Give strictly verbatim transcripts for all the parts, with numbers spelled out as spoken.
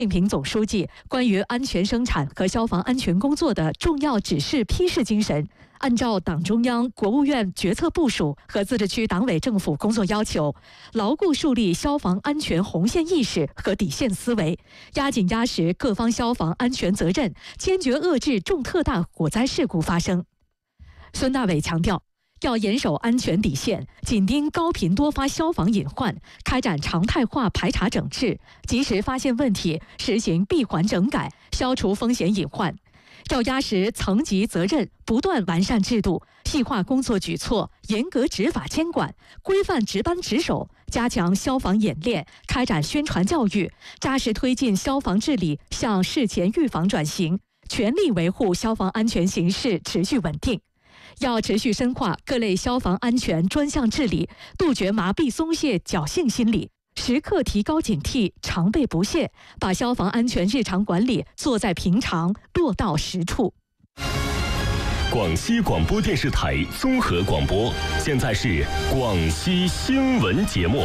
近平总书记关于安全生产和消防安全工作的重要指示批示精神，按照党中央、国务院决策部署和自治区党委政府工作要求，牢固树立消防安全红线意识和底线思维，压紧压实各方消防安全责任，坚决遏制重特大火灾事故发生。孙大伟强调，要严守安全底线，紧盯高频多发消防隐患，开展常态化排查整治，及时发现问题，实行闭环整改，消除风险隐患。要压实层级责任，不断完善制度，细化工作举措，严格执法监管，规范值班值守，加强消防演练，开展宣传教育，扎实推进消防治理向事前预防转型，全力维护消防安全形势持续稳定。要持续深化各类消防安全专项治理，杜绝麻痹松懈侥幸心理，时刻提高警惕，常备不懈，把消防安全日常管理做在平常，落到实处。 广西广播电视台综合广播，现在是广西新闻节目。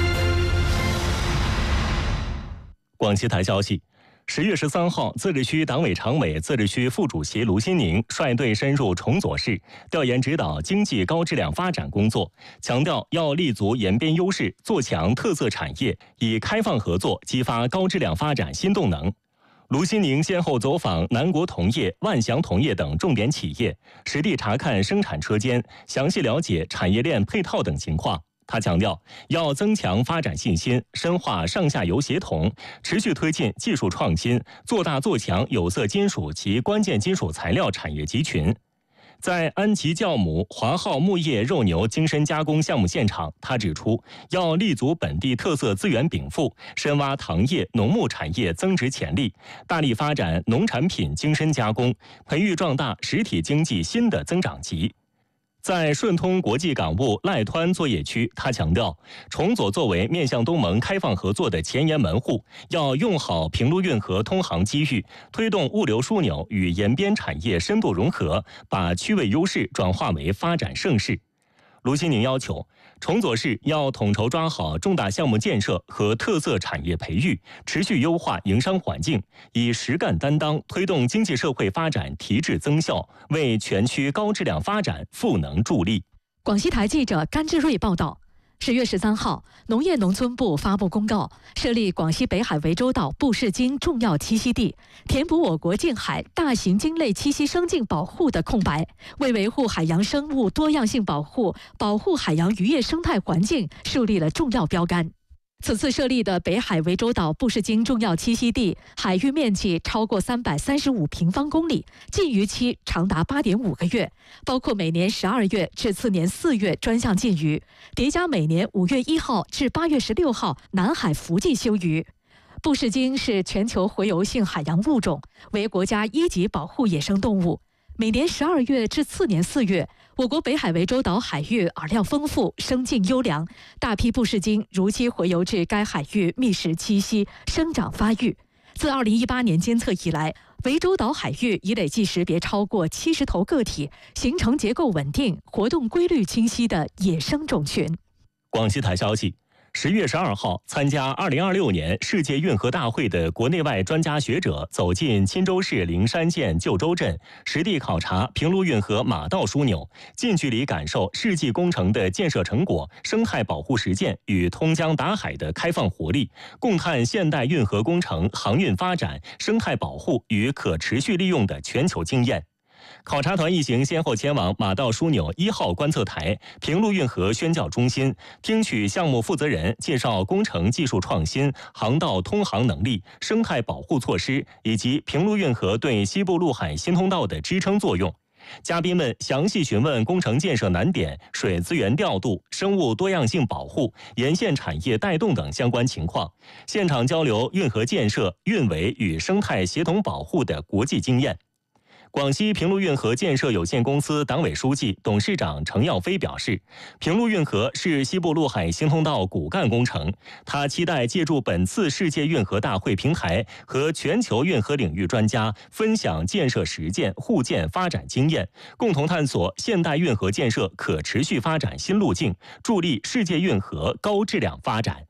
广西台消息。十月十三号，自治区党委常委、自治区副主席卢新宁率队深入崇左市，调研指导经济高质量发展工作，强调要立足延边优势，做强特色产业，以开放合作激发高质量发展新动能。卢新宁先后走访南国铜业、万祥铜业等重点企业，实地查看生产车间，详细了解产业链配套等情况。他强调，要增强发展信心，深化上下游协同，持续推进技术创新，做大做强有色金属及关键金属材料产业集群。在安吉酵母华浩牧业肉牛精深加工项目现场，他指出，要立足本地特色资源禀赋，深挖糖业、农牧产业增值潜力，大力发展农产品精深加工，培育壮大实体经济新的增长极。在顺通国际港务赖湍作业区，他强调，崇左作为面向东盟开放合作的前沿门户，要用好平陆运河通航机遇，推动物流枢纽与沿边产业深度融合，把区位优势转化为发展盛世。卢新宁要求，崇左市要统筹抓好重大项目建设和特色产业培育，持续优化营商环境，以实干担当推动经济社会发展提质增效，为全区高质量发展赋能助力。 广西台记者甘志瑞报道。十月十三号，农业农村部发布公告，设立广西北海涠洲岛布氏鲸重要栖息地，填补我国近海大型鲸类栖息生境保护的空白，为维护海洋生物多样性保护、保护海洋渔业生态环境树立了重要标杆。此次设立的北海涠洲岛布氏鲸重要栖息地，海域面积超过三百三十五平方公里，禁渔期长达八点五个月，包括每年十二月至次年四月专项禁渔，叠加每年五月一号至八月十六号南海伏季休渔。布氏鲸是全球洄游性海洋物种，为国家一级保护野生动物。每年十二月至次年四月，我国北海涠洲岛海域饵料丰富，生境优良，大批布氏鲸如期洄游至该海域觅食栖息、生长发育。自二零一八年监测以来，涠洲岛海域已累计识别超过七十头个体，形成结构稳定、活动规律清晰的野生种群。 广西台消息。十月十二号，参加二零二六年世界运河大会的国内外专家学者走进钦州市灵山县旧州镇，实地考察平陆运河马道枢纽，近距离感受世纪工程的建设成果、生态保护实践与通江达海的开放活力，共探现代运河工程航运发展、生态保护与可持续利用的全球经验。考察团一行先后前往马道枢纽一号观测台、平陆运河宣教中心，听取项目负责人介绍工程技术创新、航道通航能力、生态保护措施以及平陆运河对西部陆海新通道的支撑作用。嘉宾们详细询问工程建设难点、水资源调度、生物多样性保护、沿线产业带动等相关情况，现场交流运河建设、运维与生态协同保护的国际经验。广西平陆运河建设有限公司党委书记、董事长程耀飞表示，平陆运河是西部陆海新通道骨干工程，他期待借助本次世界运河大会平台和全球运河领域专家分享建设实践、互鉴发展经验，共同探索现代运河建设可持续发展新路径，助力世界运河高质量发展。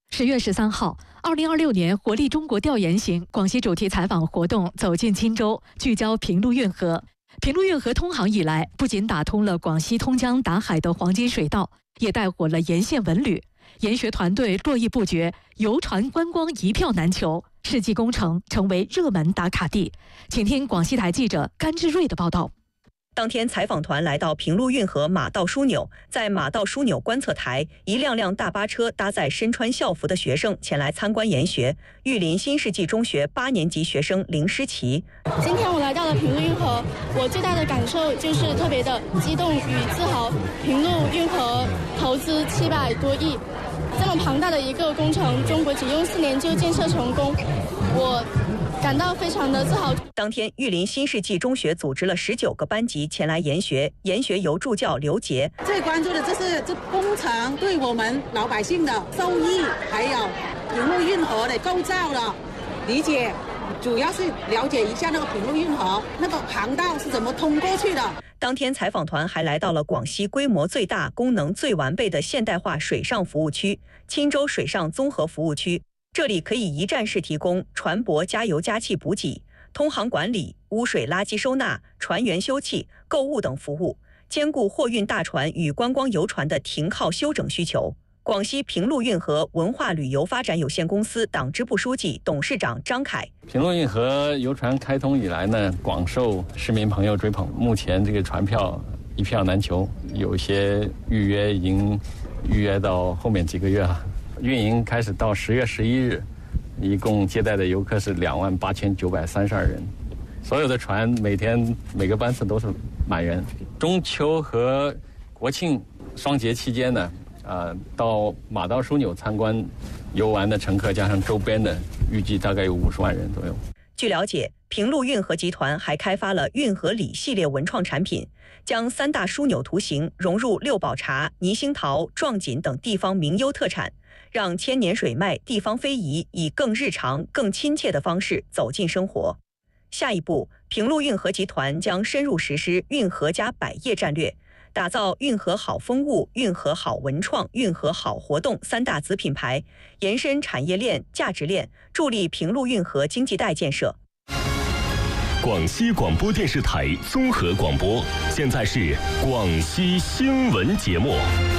十月十三号，二零二六年活力中国调研型广西主题采访活动走进钦州，聚焦平陆运河。平陆运河通航以来，不仅打通了广西通江达海的黄金水道，也带火了沿线文旅。研学团队络绎不绝，游船观光一票难求，世纪工程成为热门打卡地。请听广西台记者甘志瑞的报道。 当天，采访团来到平陆运河马道枢纽，在马道枢纽观测台，一辆辆大巴车搭载身穿校服的学生前来参观研学。玉林新世纪中学八年级学生林诗琪： 今天我来到了平陆运河，我最大的感受就是特别的激动与自豪。平陆运河投资七百多亿，这么庞大的一个工程，中国只用四年就建设成功，我感到非常的自豪。 当天，玉林新世纪中学组织了十九个班级前来研学，研学由助教刘杰最关注的就是这工程对我们老百姓的收益，还有平陆运河的构造的理解，主要是了解一下那个平陆运河那个航道是怎么通过去的。 当天，采访团还来到了广西规模最大、功能最完备的现代化水上服务区——钦州水上综合服务区。这里可以一站式提供船舶加油加气补给、通航管理、污水垃圾收纳、船员休憩、购物等服务，兼顾货运大船与观光游船的停靠休整需求。广西平陆运河文化旅游发展有限公司党支部书记、董事长张凯： 平陆运河游船开通以来呢，广受市民朋友追捧。目前这个船票一票难求，有些预约已经预约到后面几个月了。运营开始到十月十一日，一共接待的游客是两万八千九百三十二人，所有的船每天每个班次都是满人。中秋和国庆双节期间呢，呃，到马道枢纽参观游玩的乘客加上周边的，预计大概有五十万人左右。 据了解，平陆运河集团还开发了运河里系列文创产品，将三大枢纽图形融入六堡茶、泥星桃、壮锦等地方名优特产，让千年水脉、地方非遗以更日常、更亲切的方式走进生活。下一步，平陆运河集团将深入实施运河加百业战略，打造运河好风物、运河好文创、运河好活动三大子品牌，延伸产业链、价值链，助力平陆运河经济带建设。 广西广播电视台综合广播，现在是广西新闻节目。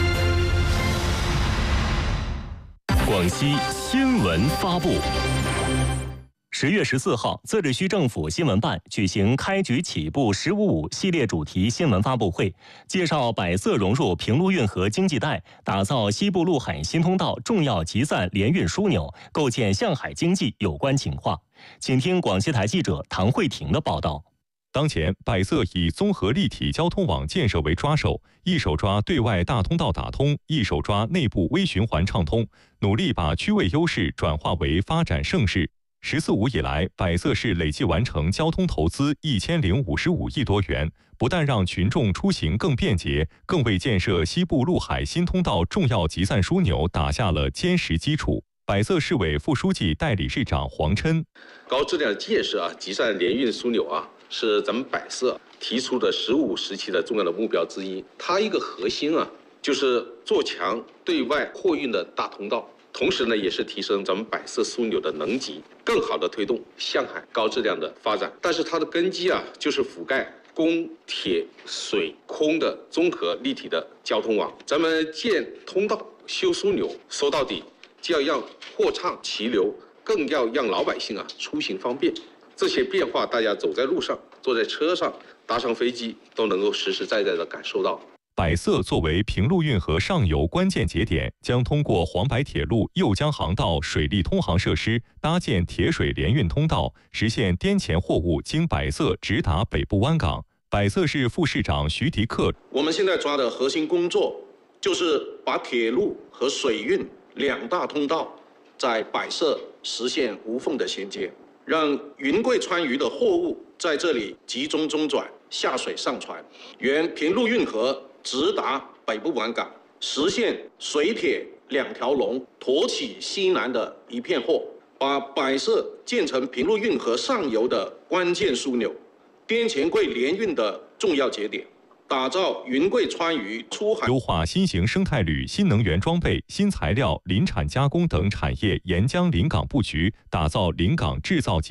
广西新闻发布。十月十四号，自治区政府新闻办举行开局起步“十五五”系列主题新闻发布会，介绍百色融入平陆运河经济带，打造西部陆海新通道重要集散联运枢纽，构建向海经济有关情况。请听广西台记者唐慧婷的报道。 当前，百色以综合立体交通网建设为抓手，一手抓对外大通道打通，一手抓内部微循环畅通，努力把区位优势转化为发展盛世。十四五以来，百色市累计完成交通投资一千零五十五亿多元，不但让群众出行更便捷，更为建设西部陆海新通道重要集散枢纽打下了坚实基础。百色市委副书记、代理市长黄琛： 高质量建设啊，集散联运枢纽啊，是咱们百色提出的“十五”时期的重要的目标之一。它一个核心啊，就是做强对外货运的大通道，同时呢，也是提升咱们百色枢纽的能级，更好的推动向海高质量的发展。但是它的根基啊，就是覆盖公、铁、水、空的综合立体的交通网。咱们建通道、修枢纽，说到底，就要让货畅其流，更要让老百姓啊出行方便。这些变化，大家走在路上、坐在车上、搭上飞机，都能够实实在在地感受到。 百色作为平陆运河上游关键节点，将通过黄白铁路右江航道水利通航设施，搭建铁水联运通道，实现滇黔货物经百色直达北部湾港。百色市副市长徐迪克： 我们现在抓的核心工作，就是把铁路和水运两大通道在百色实现无缝的衔接，让云贵川渝的货物在这里集中中转，下水上船，沿平陆运河直达北部湾港，实现水铁两条龙，驮起西南的一片货，把百色建成平陆运河上游的关键枢纽，滇黔桂联运的重要节点， 打造云贵川渝出海， 优化新型生态铝、新能源装备、新材料、林产加工等产业沿江临港布局，打造临港制造及